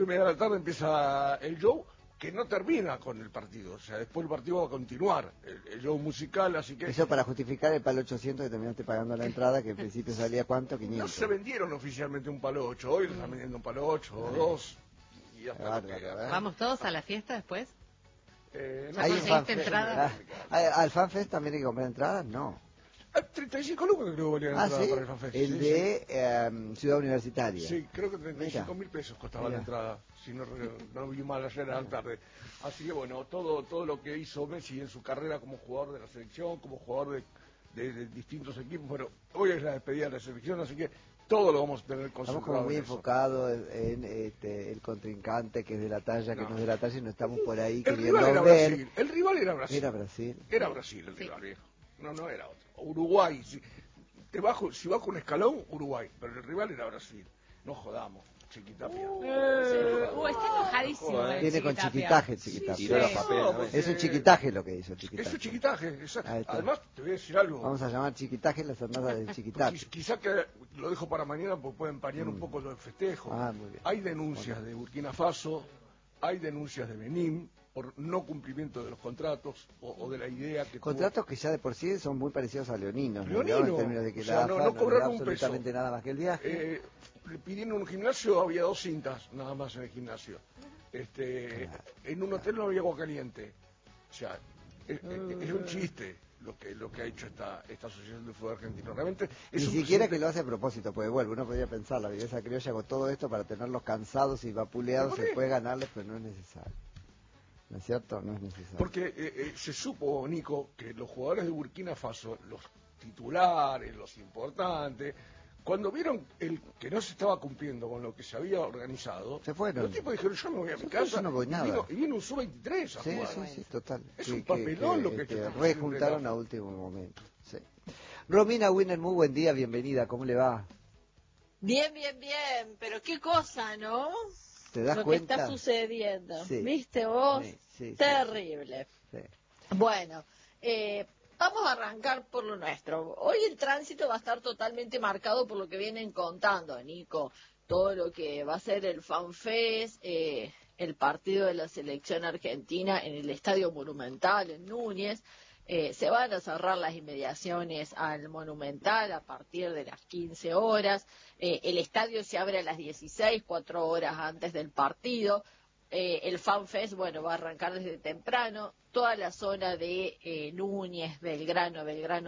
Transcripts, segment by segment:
4:30 de la tarde empieza el show, que no termina con el partido, o sea, después el partido va a continuar, el show musical, así que... Eso para justificar el palo 800 que terminaste pagando la entrada, que en principio salía ¿cuánto? 500. No se vendieron oficialmente un palo 8, hoy lo están vendiendo un palo 8 o 2, y hasta lo que... ¿Vamos todos a la fiesta después? No, ¿Hay un ¿conseguiste fanfest? entrada? ¿Al fanfest también hay que comprar entradas? No. 35 lucas creo que valía la entrada ¿Sí? para el fanfest. El Sí, de Ciudad Universitaria. sí, creo que 35.000 pesos costaba la entrada, si no vi mal ayer a la tarde. Así que bueno, todo lo que hizo Messi en su carrera como jugador de la selección, como jugador de distintos equipos, bueno, hoy es la despedida de la selección, así que todo lo vamos a tener concentrado. Estamos como muy en eso. enfocados en el contrincante, que es de la talla, que no es de la talla, y no estamos por ahí El queriendo rival era ver. Brasil, el rival era Brasil. Era Brasil. Era Brasil el rival, viejo. No era otro. Uruguay, si bajo un escalón, Uruguay, pero el rival era Brasil. No jodamos, Chiquitapia. Está enojadísimo. Tiene con chiquitaje, Chiquitapia. Tiró los papeles, ¿no? Es un chiquitaje lo que hizo Chiquitapia. Eso es chiquitaje, exacto. Ahí está. Además, te voy a decir algo. Vamos a llamar chiquitaje las hermanas del Chiquitapia. Quizá que lo dejo para mañana porque puede empañar un poco los festejos. Muy bien. Hay denuncias de Burkina Faso, hay denuncias de Benín por no cumplimiento de los contratos o de la idea que Contratos que ya de por sí son muy parecidos a leoninos, Leonino, en términos de que o sea, la AFA no cobraron le da un peso. absolutamente nada más que el viaje. Le pidieron un gimnasio, había 2 cintas nada más en el gimnasio. En un hotel no había agua caliente. O sea, es un chiste lo que ha hecho esta Asociación de Fútbol Argentino. Realmente Ni siquiera que lo hace a propósito, porque vuelve, uno podría pensar, la belleza criolla hago todo esto para tenerlos cansados y vapuleados y después ganarles, pero no es necesario. ¿No es cierto? No es necesario. Porque se supo, Nico, que los jugadores de Burkina Faso, los titulares, los importantes, cuando vieron que no se estaba cumpliendo con lo que se había organizado, se fueron. Los tipos dijeron, yo me voy a mi casa, no voy nada. Y vino un sub-23 a jugar. Sí, total. Es un papelón lo que rejuntaron a último momento. Sí. Romina Winner, muy buen día, bienvenida, ¿cómo le va? Bien, pero qué cosa, ¿no? ¿Te das lo cuenta? que está sucediendo. Sí. ¿Viste vos? Sí, terrible. Sí. Bueno, vamos a arrancar por lo nuestro. Hoy el tránsito va a estar totalmente marcado por lo que vienen contando, Nico. Todo lo que va a ser el FanFest, el partido de la selección argentina en el Estadio Monumental, en Núñez. Se van a cerrar las inmediaciones al Monumental a partir de las 15 horas. El estadio se abre a las 16, 4 horas antes del partido. El FanFest, bueno, va a arrancar desde temprano. Toda la zona de Núñez, Belgrano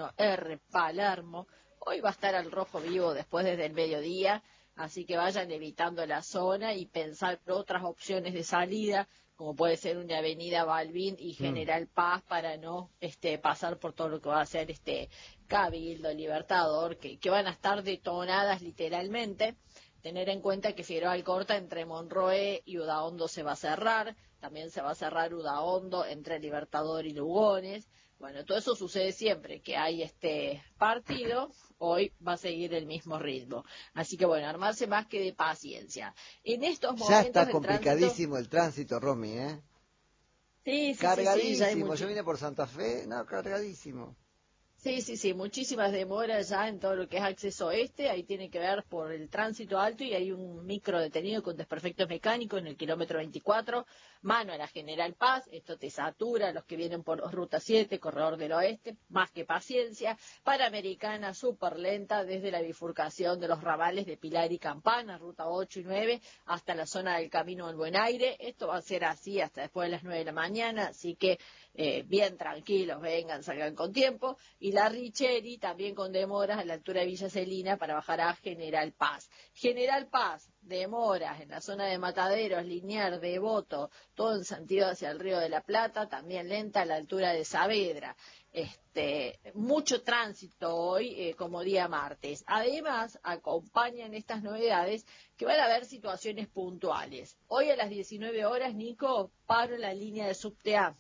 R, Palermo. Hoy va a estar al rojo vivo después desde el mediodía. Así que vayan evitando la zona y pensar otras opciones de salida, como puede ser una avenida Balbín y General Paz, para no pasar por todo lo que va a ser Cabildo, Libertador, que van a estar detonadas literalmente. Tener en cuenta que Figueroa Alcorta entre Monroe y Udaondo se va a cerrar, también se va a cerrar Udaondo entre Libertador y Lugones. Bueno, todo eso sucede siempre que hay partido, hoy va a seguir el mismo ritmo. Así que bueno, armarse más que de paciencia. En estos momentos ya está complicadísimo el tránsito, Romy, ¿eh? Sí, cargadísimo. Yo vine por Santa Fe, cargadísimo. Sí, muchísimas demoras ya en todo lo que es acceso oeste, ahí tiene que ver por el tránsito alto y hay un micro detenido con desperfectos mecánicos en el kilómetro 24, mano a la General Paz, esto te satura, los que vienen por Ruta 7, Corredor del Oeste, más que paciencia, Panamericana súper lenta desde la bifurcación de los ramales de Pilar y Campana, Ruta 8 y 9, hasta la zona del Camino del Buen Aire, esto va a ser así hasta después de las 9 de la mañana, así que bien tranquilos, vengan, salgan con tiempo, y la Richeri también con demoras a la altura de Villa Celina para bajar a General Paz. General Paz, demoras en la zona de Mataderos, Liniers, Devoto, todo en sentido hacia el Río de la Plata, también lenta a la altura de Saavedra. Mucho tránsito hoy como día martes. Además, acompañan estas novedades que van a haber situaciones puntuales. Hoy a las 19 horas, Nico, paro en la línea de subte A.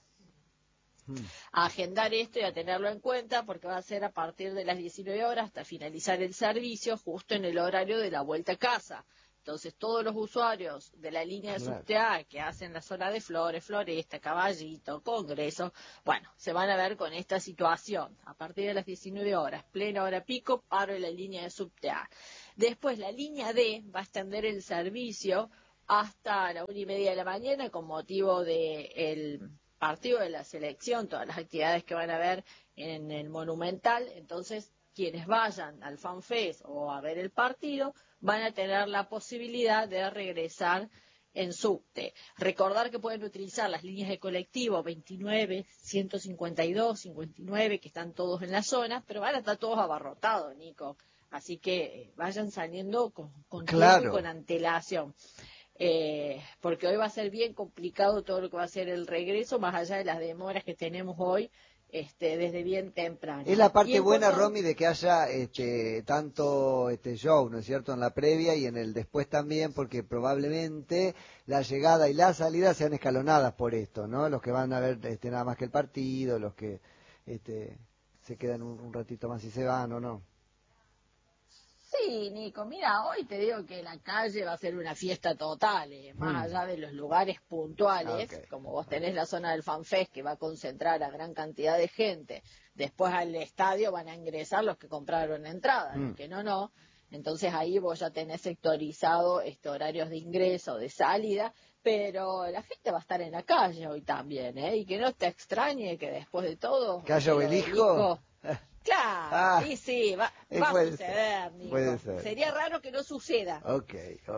A agendar esto y a tenerlo en cuenta porque va a ser a partir de las 19 horas hasta finalizar el servicio justo en el horario de la vuelta a casa. Entonces todos los usuarios de la línea de subte A que hacen la zona de Flores, Floresta, Caballito, Congreso, bueno, se van a ver con esta situación. A partir de las 19 horas, plena hora pico, paro en la línea de subte A. Después la línea D va a extender el servicio hasta la 1:30 de la mañana con motivo del partido de la selección, todas las actividades que van a haber en el Monumental. Entonces, quienes vayan al FanFest o a ver el partido van a tener la posibilidad de regresar en subte. Recordar que pueden utilizar las líneas de colectivo 29, 152, 59, que están todos en la zona, pero van a estar todos abarrotados, Nico. Así que vayan saliendo con tiempo y con antelación. Porque hoy va a ser bien complicado todo lo que va a ser el regreso, más allá de las demoras que tenemos hoy, desde bien temprano. Es la parte buena, Romy, de que haya tanto show, ¿no es cierto?, en la previa y en el después también, porque probablemente la llegada y la salida sean escalonadas por esto, ¿no? Los que van a ver nada más que el partido, los que se quedan un ratito más y se van, ¿o no? Sí, Nico, mira, hoy te digo que la calle va a ser una fiesta total, más allá de los lugares puntuales, como vos tenés la zona del FanFest que va a concentrar a gran cantidad de gente, después al estadio van a ingresar los que compraron entrada, los que no, entonces ahí vos ya tenés sectorizado horarios de ingreso, de salida, pero la gente va a estar en la calle hoy también, y que no te extrañe que después de todo... ¿Que haya obelisco? Claro, y sí, va a suceder, Nico. Puede ser. Sería raro que no suceda. Ok.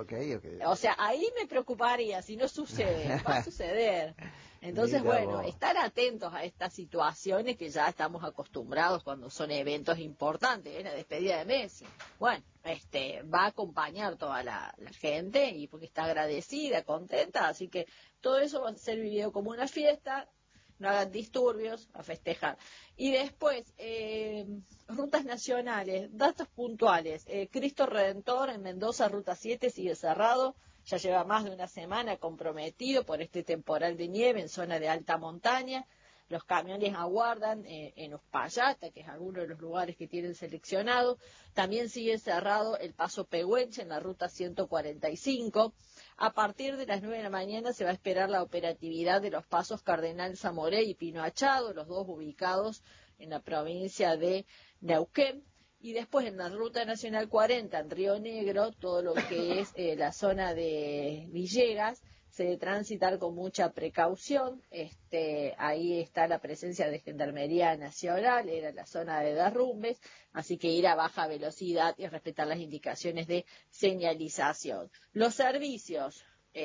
O sea, ahí me preocuparía si no sucede, va a suceder. Entonces, bueno, estar atentos a estas situaciones que ya estamos acostumbrados cuando son eventos importantes, la despedida de Messi. Bueno, va a acompañar toda la gente y porque está agradecida, contenta, así que todo eso va a ser vivido como una fiesta. No hagan disturbios, a festejar. Y después, rutas nacionales, datos puntuales. Cristo Redentor en Mendoza, Ruta 7, sigue cerrado. Ya lleva más de una semana comprometido por este temporal de nieve en zona de alta montaña. Los camiones aguardan en Uspallata, que es alguno de los lugares que tienen seleccionado. También sigue cerrado el Paso Pehuenche en la Ruta 145. A partir de las 9 de la mañana se va a esperar la operatividad de los pasos Cardenal Zamoré y Pino Achado, los dos ubicados en la provincia de Neuquén. Y después en la Ruta Nacional 40, en Río Negro, todo lo que es la zona de Villegas, se debe transitar con mucha precaución. Ahí está la presencia de Gendarmería Nacional, era la zona de derrumbes, así que ir a baja velocidad y respetar las indicaciones de señalización. Los servicios,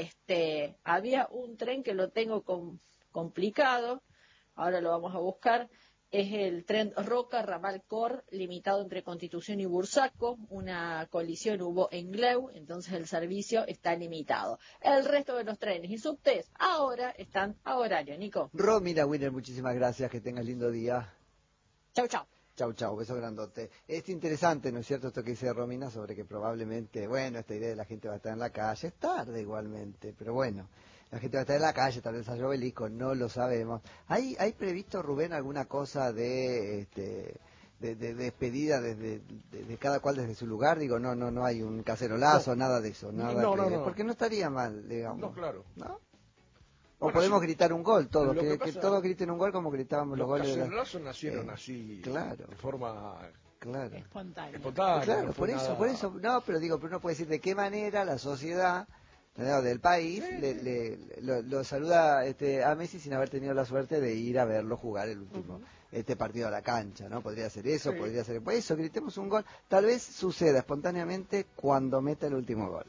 había un tren que lo tengo complicado, ahora lo vamos a buscar. Es el tren Roca Ramal Cor, limitado entre Constitución y Bursaco. Una colisión hubo en Gleu, entonces el servicio está limitado. El resto de los trenes y subtes ahora están a horario, Nico. Romina Winner, muchísimas gracias, que tengas lindo día. Chau, chau. Chau, beso grandote. Es interesante, ¿no es cierto, esto que dice Romina sobre que probablemente, bueno, esta idea de la gente va a estar en la calle, es tarde igualmente, pero bueno. La gente va a estar en la calle, tal vez haya obelisco, no lo sabemos. ¿Hay previsto, Rubén, alguna cosa de despedida de cada cual desde su lugar? Digo, no hay un cacerolazo, nada de eso. Nada no. Porque no estaría mal, digamos. No, claro. ¿No? O podemos gritar un gol, todos, que todos griten un gol como gritábamos los goles. Los cacerolazos nacieron así, claro, de forma... Claro. Espontánea. Claro, por eso. No, pero uno puede decir de qué manera la sociedad del país lo saluda a Messi sin haber tenido la suerte de ir a verlo jugar el último partido a la cancha, ¿no? Podría ser eso, podría ser eso, gritemos un gol, tal vez suceda espontáneamente cuando meta el último gol.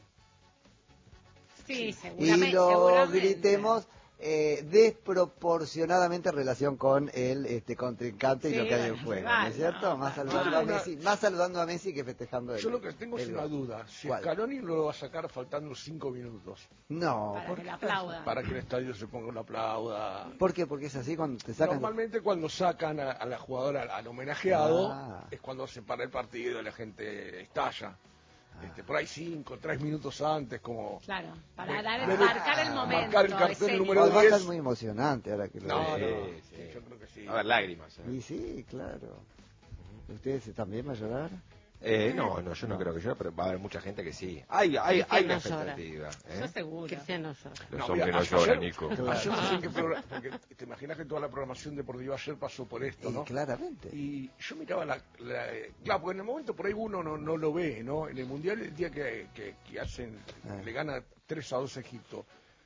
Sí, seguramente. Y lo gritemos desproporcionadamente en relación con el contrincante y lo que hay en juego, ¿no es cierto? Más saludando a Messi que festejando él. Yo lo que tengo es una duda, si Scaloni lo va a sacar faltando 5 minutos. No, para que le aplaudan. Para que el estadio se ponga una aplauda. ¿Por qué? Porque es así cuando te sacan. Normalmente cuando sacan a la jugadora, al homenajeado, es cuando se para el partido y la gente estalla. Por ahí 3 minutos antes, como... Claro, para marcar el momento. Marcar el cartel número 10. Va a ser muy emocionante ahora que lo sí, yo creo que sí. A ver, lágrimas. Y sí, claro. ¿Ustedes también van a llorar? No, yo no creo que llore, pero va a haber mucha gente que sí. Hay una expectativa. Yo seguro. Cristiano llora. Los hombres no lloran, Nico. Ayer no sé qué programa, porque te imaginas que toda la programación deportiva ayer pasó por esto, ¿no? Claramente. Y yo miraba claro, porque en el momento por ahí uno no lo ve, ¿no? En el Mundial, el día que hacen, le gana 3-2 a Egipto,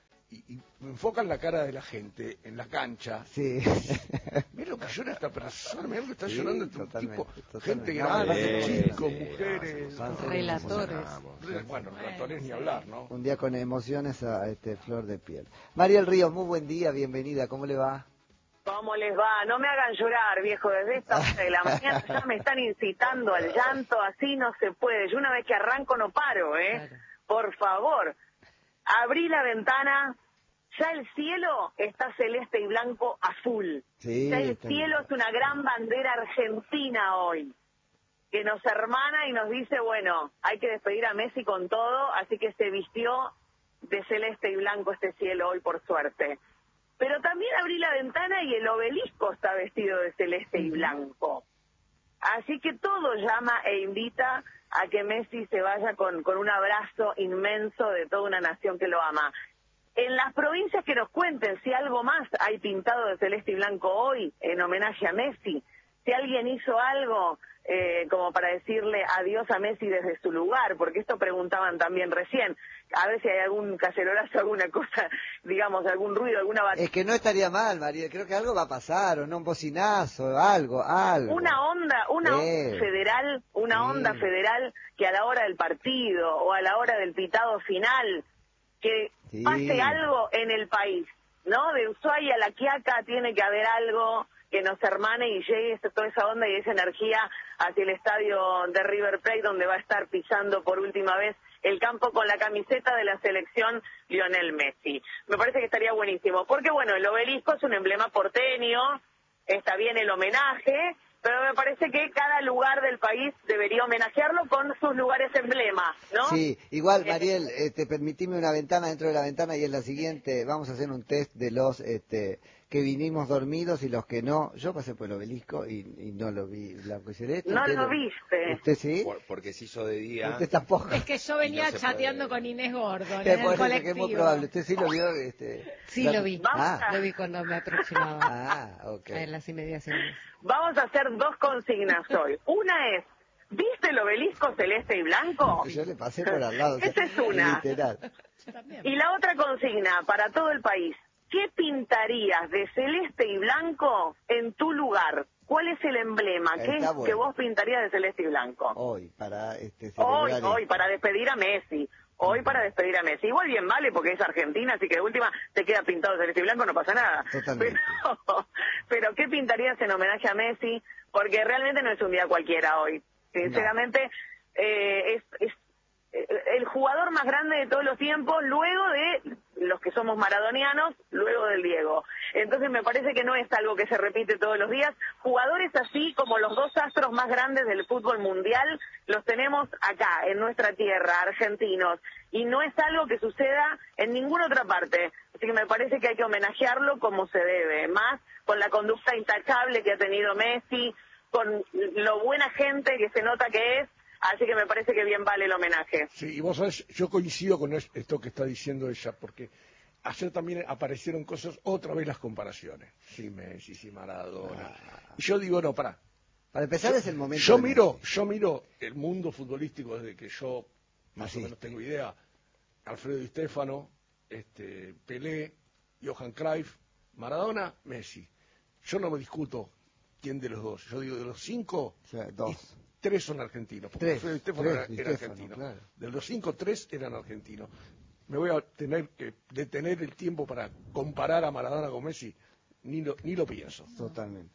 y me enfocan la cara de la gente en la cancha. Sí. Mira lo que llora esta persona, mira lo que está llorando este tipo. Totalmente. Gente grande, chicos, sí, mujeres. Relatores. Bueno, relatores ni hablar, ¿no? Un día con emociones a flor de piel. Mariel Ríos, muy buen día, bienvenida, ¿cómo le va? ¿Cómo les va? No me hagan llorar, viejo, desde esta hora de la mañana ya me están incitando al llanto, así no se puede. Yo una vez que arranco no paro, ¿eh? Claro. Por favor, abrí la ventana, ya el cielo está celeste y blanco azul. Sí, ya el cielo es una gran bandera argentina hoy, que nos hermana y nos dice, bueno, hay que despedir a Messi con todo, así que se vistió de celeste y blanco este cielo hoy, por suerte. Pero también abrí la ventana y el obelisco está vestido de celeste y blanco. Así que todo llama e invita a que Messi se vaya con un abrazo inmenso de toda una nación que lo ama. En las provincias que nos cuenten si algo más hay pintado de celeste y blanco hoy en homenaje a Messi, si alguien hizo algo como para decirle adiós a Messi desde su lugar, porque esto preguntaban también recién, a ver si hay algún cacerolazo, alguna cosa, digamos, algún ruido, alguna batalla. Es que no estaría mal, María, creo que algo va a pasar, o no, un bocinazo, algo. Una onda federal, onda federal que a la hora del partido o a la hora del pitado final, que pase algo en el país, ¿no? De Ushuaia a La Quiaca tiene que haber algo que nos hermane y llegue toda esa onda y esa energía hacia el estadio de River Plate, donde va a estar pisando por última vez el campo con la camiseta de la selección Lionel Messi. Me parece que estaría buenísimo, porque bueno, el obelisco es un emblema porteño, está bien el homenaje, pero me parece que cada lugar del país debería homenajearlo con sus lugares emblema, ¿no? Sí, igual, Mariel, permitime una ventana dentro de la ventana y en la siguiente vamos a hacer un test de los que vinimos dormidos y los que no. Yo pasé por el obelisco y no lo vi blanco y celeste. No lo viste. ¿Usted sí? Porque se hizo de día. Usted tampoco. Es que yo venía chateando con Inés Gordon Me en el parece colectivo. que es muy probable. ¿Usted sí lo vio? Sí, lo vi. Ah, Lo vi cuando me aproximaba ok. en las inmediaciones. Vamos a hacer dos consignas hoy. Una es, ¿viste el obelisco celeste y blanco? Yo le pasé por al lado. Esa es una. Literal. Y la otra consigna para todo el país. ¿Qué pintarías de celeste y blanco en tu lugar? ¿Cuál es el emblema? ¿Qué es que vos pintarías de celeste y blanco? Hoy, para Hoy, para despedir a Messi. Hoy para despedir a Messi. Igual bien vale porque es Argentina, así que de última te queda pintado de celeste y blanco, no pasa nada. Totalmente. Pero ¿qué pintarías en homenaje a Messi? Porque realmente no es un día cualquiera hoy. Sinceramente, es el jugador más grande de todos los tiempos, luego de los que somos maradonianos, luego del Diego. Entonces me parece que no es algo que se repite todos los días. Jugadores así como los dos astros más grandes del fútbol mundial los tenemos acá, en nuestra tierra, argentinos. Y no es algo que suceda en ninguna otra parte. Así que me parece que hay que homenajearlo como se debe. Más con la conducta intachable que ha tenido Messi, con lo buena gente que se nota que es. Así que me parece que bien vale el homenaje. Sí, y vos sabés, yo coincido con esto que está diciendo ella, porque ayer también aparecieron cosas, otra vez las comparaciones. Sí, Messi, sí, Maradona. Y yo digo, no, para empezar es el momento. Yo miro el mundo futbolístico desde que yo más o menos tengo idea. Alfredo Di Stéfano, Pelé, Johan Cruyff, Maradona, Messi. Yo no me discuto quién de los dos. Yo digo, de los 5, dos. 3 son argentinos, porque Alfredo Di Stéfano era argentino. Claro. De los 5, 3 eran argentinos. Me voy a tener que detener el tiempo para comparar a Maradona con Messi, ni lo pienso. Totalmente.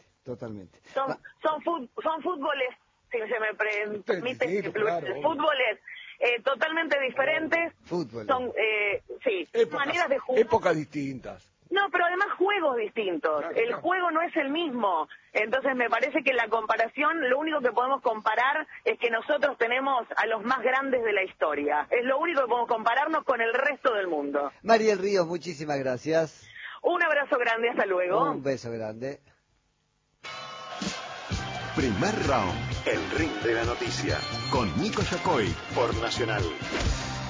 Son fútboles, si se me permite, claro, fútboles totalmente diferentes. Fútbol. Son, maneras de jugar. Épocas distintas. No, pero además juegos distintos. Claro. Juego no es el mismo. Entonces me parece que la comparación, lo único que podemos comparar es que nosotros tenemos a los más grandes de la historia. Es lo único que podemos compararnos con el resto del mundo. Mariel Ríos, muchísimas gracias. Un abrazo grande, hasta luego. Un beso grande. Primer round, el ring de la noticia, con Nico Yacoy, por Nacional.